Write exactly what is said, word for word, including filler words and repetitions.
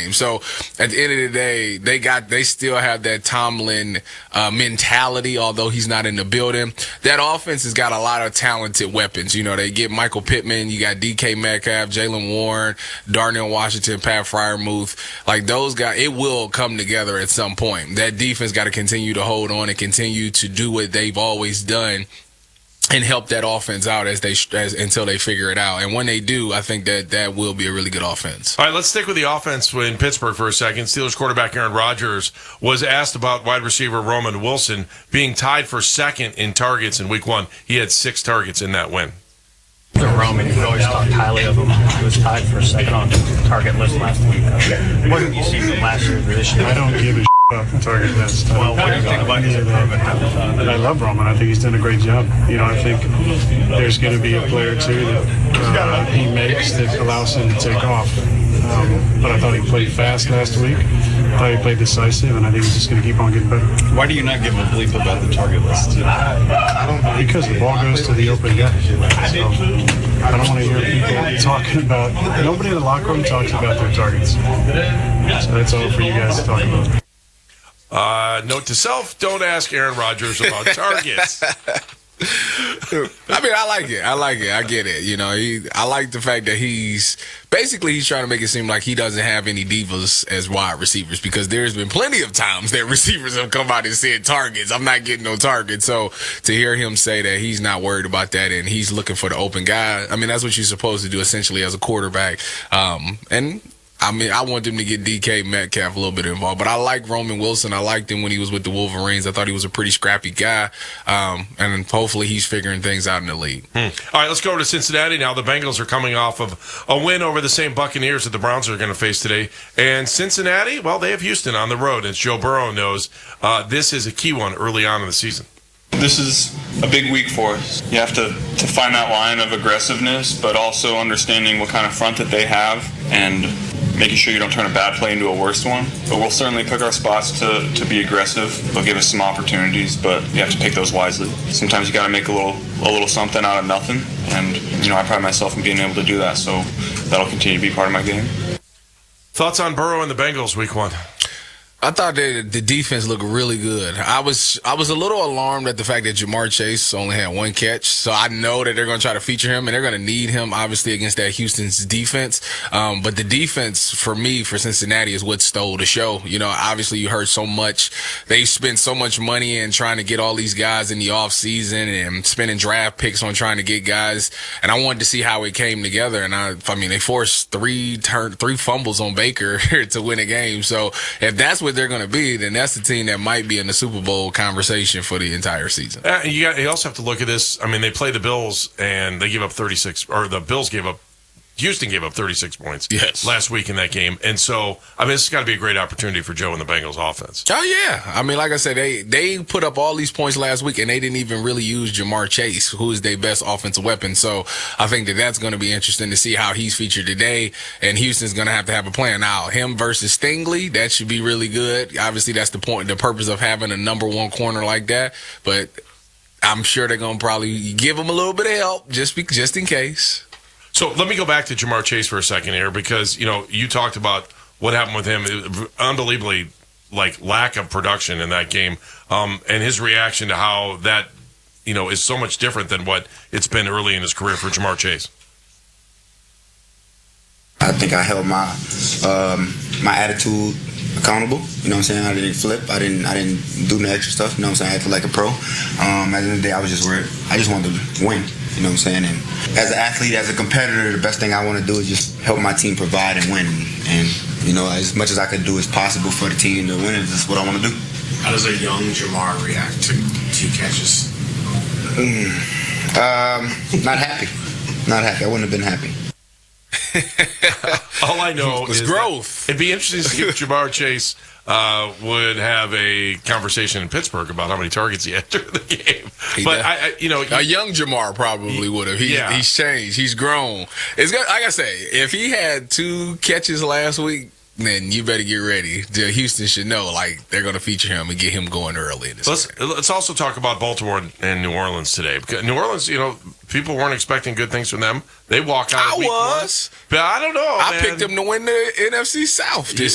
game. So at the end of the day, they got they still have that Tomlin uh, mentality, although he's not in the building. That offense has got a lot of talented weapons. You know, they get Michael Pittman, you got D K Metcalf, Jalen Warren, Darnell Washington, Pat Freiermuth. Like those guys, it will come together at some point. That defense got to continue to hold on and continue to do what they've always done and help that offense out as they as, until they figure it out. And when they do, I think that that will be a really good offense. All right, let's stick with the offense in Pittsburgh for a second. Steelers quarterback Aaron Rodgers was asked about wide receiver Roman Wilson being tied for second in targets in week one. He had six targets in that win. Roman, you always talked highly of him. He was tied for second on the target list last week. What have you seen from last year to this year? I don't give a shit about the target list. Well, what do you think about his improvement? I love Roman. I think he's done a great job. You know, I think there's going to be a player or two that uh, he makes that allows him to take off. Um, but I thought he played fast last week. I thought he played decisive, and I think he's just going to keep on getting better. Why do you not give him a bleep about the target list? Because the ball goes to the open guy. So I don't want to hear people talking about. Nobody in the locker room talks about their targets. So that's all for you guys to talk about. Uh, note to self: don't ask Aaron Rodgers about targets. I mean, I like it. I like it. I get it. You know, he, I like the fact that he's basically he's trying to make it seem like he doesn't have any divas as wide receivers, because there's been plenty of times that receivers have come out and said targets. I'm not getting no targets. So to hear him say that he's not worried about that and he's looking for the open guy, I mean, that's what you're supposed to do essentially as a quarterback. Um, and I mean, I want them to get D K Metcalf a little bit involved, but I like Roman Wilson. I liked him when he was with the Wolverines. I thought he was a pretty scrappy guy, um, and hopefully he's figuring things out in the league. Hmm. All right, let's go over to Cincinnati now. The Bengals are coming off of a win over the same Buccaneers that the Browns are going to face today. And Cincinnati, well, they have Houston on the road. As Joe Burrow knows, uh, this is a key one early on in the season. This is a big week for us. You have to, to find that line of aggressiveness, but also understanding what kind of front that they have and making sure you don't turn a bad play into a worse one. But we'll certainly pick our spots to, to be aggressive. They'll give us some opportunities, but you have to pick those wisely. Sometimes you got to make a little a little something out of nothing, and you know I pride myself in being able to do that, so that'll continue to be part of my game. Thoughts on Burrow and the Bengals week one? I thought that the defense looked really good. I was I was a little alarmed at the fact that Jamar Chase only had one catch. So I know that they're going to try to feature him, and they're going to need him, obviously, against that Houston's defense. Um, but the defense, for me, for Cincinnati, is what stole the show. You know, obviously, you heard so much. They spent so much money in trying to get all these guys in the offseason and spending draft picks on trying to get guys. And I wanted to see how it came together. And, I, I mean, they forced three turn, three fumbles on Baker to win a game. So if that's what they're going to be, then that's the team that might be in the Super Bowl conversation for the entire season. Uh, you, got, you also have to look at this. I mean, they play the Bills, and they gave up thirty-six, or the Bills gave up, Houston gave up thirty-six points yes. last week in that game. And so, I mean, this has got to be a great opportunity for Joe and the Bengals offense. Oh, yeah. I mean, like I said, they, they put up all these points last week, and they didn't even really use Jamar Chase, who is their best offensive weapon. So I think that that's going to be interesting to see how he's featured today, and Houston's going to have to have a plan. Now, him versus Stingley, that should be really good. Obviously, that's the point, the purpose of having a number one corner like that. But I'm sure they're going to probably give him a little bit of help just be, just in case. So let me go back to Jamar Chase for a second here, because, you know, you talked about what happened with him, unbelievably, like, lack of production in that game, um, and his reaction to how that, you know, is so much different than what it's been early in his career for Jamar Chase. I think I held my um, my attitude accountable. You know what I'm saying? I didn't flip. I didn't I didn't do the extra stuff. You know what I'm saying? I acted like a pro. Um, at the end of the day, I was just worried. I just wanted to win. You know what I'm saying? And as an athlete, as a competitor, the best thing I want to do is just help my team provide and win. And, you know, as much as I could do as possible for the team to win, that's what I want to do. How does a young Jamar react to two catches? Mm, um, not happy. Not happy. I wouldn't have been happy. All I know is growth. It'd be interesting to see if Jamar Chase uh, would have a conversation in Pittsburgh about how many targets he had during the game. He but does. I, I, you know, a young Jamar probably would have. He, yeah. He's changed. He's grown. It's good. Like I say, if he had two catches last week, then you better get ready. Houston should know, like, they're going to feature him and get him going early. In this let's game. let's also talk about Baltimore and New Orleans today. Because New Orleans, you know, people weren't expecting good things from them. They walk out. I was, one, but I don't know. I man. picked them to win the N F C South this